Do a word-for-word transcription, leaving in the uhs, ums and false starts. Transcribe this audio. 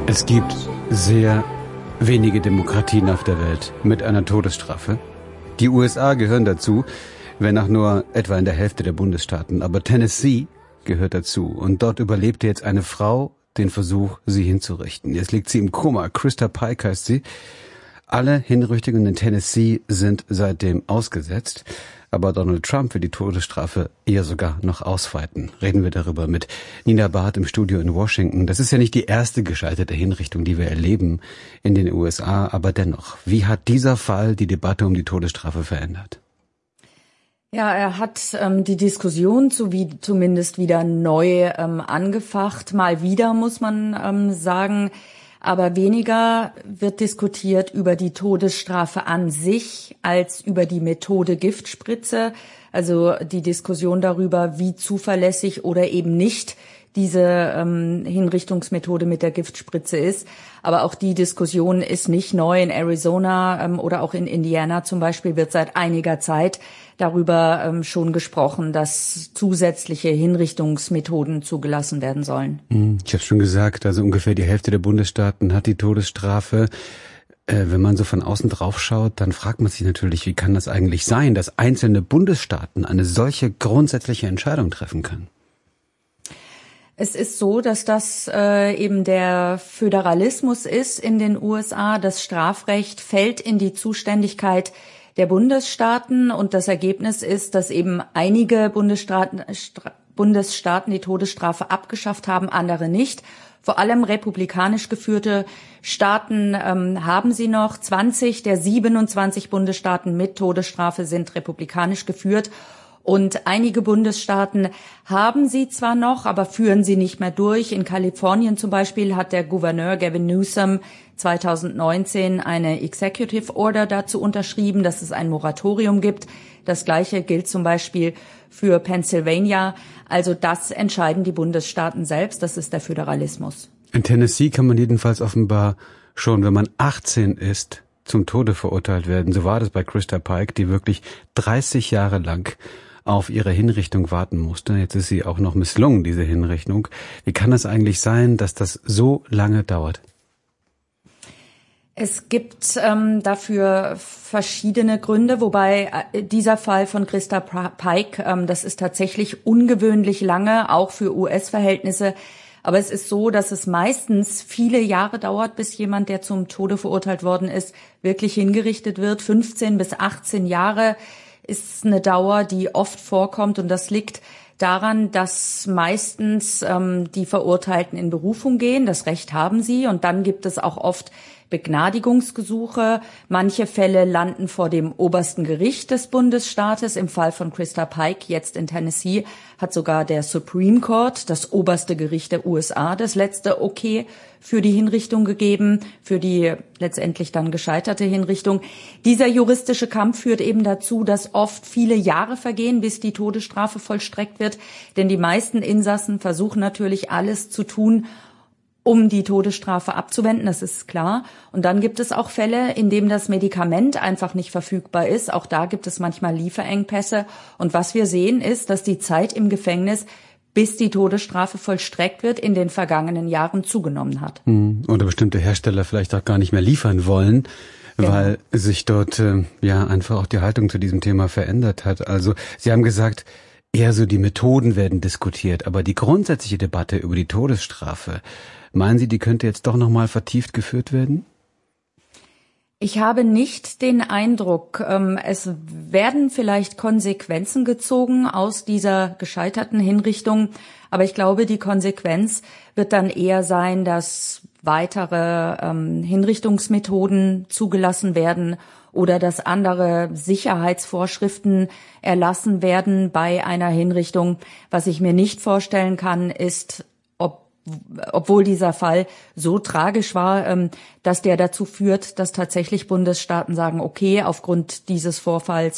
Es gibt sehr wenige Demokratien auf der Welt mit einer Todesstrafe. Die U S A gehören dazu, wenn auch nur etwa in der Hälfte der Bundesstaaten. Aber Tennessee gehört dazu. Und dort überlebte jetzt eine Frau den Versuch, sie hinzurichten. Jetzt liegt sie im Koma. Krista Pike heißt sie. Alle Hinrichtungen in Tennessee sind seitdem ausgesetzt. Aber Donald Trump will die Todesstrafe eher sogar noch ausweiten. Reden wir darüber mit Nina Barth im Studio in Washington. Das ist ja nicht die erste gescheiterte Hinrichtung, die wir erleben in den U S A. Aber dennoch, wie hat dieser Fall die Debatte um die Todesstrafe verändert? Ja, er hat ähm, die Diskussion zu wie, zumindest wieder neu ähm, angefacht. Mal wieder, muss man ähm, sagen. Aber weniger wird diskutiert über die Todesstrafe an sich als über die Methode Giftspritze. Also die Diskussion darüber, wie zuverlässig oder eben nicht diese ähm, Hinrichtungsmethode mit der Giftspritze ist. Aber auch die Diskussion ist nicht neu. In Arizona ähm, oder auch in Indiana zum Beispiel wird seit einiger Zeit darüber ähm, schon gesprochen, dass zusätzliche Hinrichtungsmethoden zugelassen werden sollen. Ich habe schon gesagt, also ungefähr die Hälfte der Bundesstaaten hat die Todesstrafe. Äh, wenn man so von außen drauf schaut, dann fragt man sich natürlich, wie kann das eigentlich sein, dass einzelne Bundesstaaten eine solche grundsätzliche Entscheidung treffen können? Es ist so, dass das äh, eben der Föderalismus ist in den U S A. Das Strafrecht fällt in die Zuständigkeit der Bundesstaaten und das Ergebnis ist, dass eben einige Bundesstaaten, Stra- Bundesstaaten die Todesstrafe abgeschafft haben, andere nicht. Vor allem republikanisch geführte Staaten ähm, haben sie noch. zwanzig der siebenundzwanzig Bundesstaaten mit Todesstrafe sind republikanisch geführt. Und einige Bundesstaaten haben sie zwar noch, aber führen sie nicht mehr durch. In Kalifornien zum Beispiel hat der Gouverneur Gavin Newsom zweitausendneunzehn eine Executive Order dazu unterschrieben, dass es ein Moratorium gibt. Das Gleiche gilt zum Beispiel für Pennsylvania. Also das entscheiden die Bundesstaaten selbst. Das ist der Föderalismus. In Tennessee kann man jedenfalls offenbar schon, wenn man achtzehn ist, zum Tode verurteilt werden. So war das bei Krista Pike, die wirklich dreißig Jahre lang auf ihre Hinrichtung warten musste. Jetzt ist sie auch noch misslungen, diese Hinrichtung. Wie kann es eigentlich sein, dass das so lange dauert? Es gibt ähm, dafür verschiedene Gründe, wobei äh, dieser Fall von Krista Pike, ähm, das ist tatsächlich ungewöhnlich lange, auch für U S-Verhältnisse. Aber es ist so, dass es meistens viele Jahre dauert, bis jemand, der zum Tode verurteilt worden ist, wirklich hingerichtet wird. fünfzehn bis achtzehn Jahre ist eine Dauer, die oft vorkommt. Und das liegt daran, dass meistens ähm, die Verurteilten in Berufung gehen. Das Recht haben sie. Und dann gibt es auch oft Begnadigungsgesuche. Manche Fälle landen vor dem obersten Gericht des Bundesstaates. Im Fall von Krista Pike, jetzt in Tennessee, hat sogar der Supreme Court, das oberste Gericht der U S A, das letzte Okay für die Hinrichtung gegeben, für die letztendlich dann gescheiterte Hinrichtung. Dieser juristische Kampf führt eben dazu, dass oft viele Jahre vergehen, bis die Todesstrafe vollstreckt wird. Denn die meisten Insassen versuchen natürlich alles zu tun, um die Todesstrafe abzuwenden, das ist klar. Und dann gibt es auch Fälle, in denen das Medikament einfach nicht verfügbar ist. Auch da gibt es manchmal Lieferengpässe. Und was wir sehen, ist, dass die Zeit im Gefängnis, bis die Todesstrafe vollstreckt wird, in den vergangenen Jahren zugenommen hat. Oder bestimmte Hersteller vielleicht auch gar nicht mehr liefern wollen, genau, weil sich dort äh, ja einfach auch die Haltung zu diesem Thema verändert hat. Also Sie haben gesagt, eher so die Methoden werden diskutiert, aber die grundsätzliche Debatte über die Todesstrafe, meinen Sie, die könnte jetzt doch nochmal vertieft geführt werden? Ich habe nicht den Eindruck, ähm, es werden vielleicht Konsequenzen gezogen aus dieser gescheiterten Hinrichtung, aber ich glaube, die Konsequenz wird dann eher sein, dass weitere ähm, Hinrichtungsmethoden zugelassen werden oder dass andere Sicherheitsvorschriften erlassen werden bei einer Hinrichtung. Was ich mir nicht vorstellen kann, ist, obwohl dieser Fall so tragisch war, dass der dazu führt, dass tatsächlich Bundesstaaten sagen, okay, aufgrund dieses Vorfalls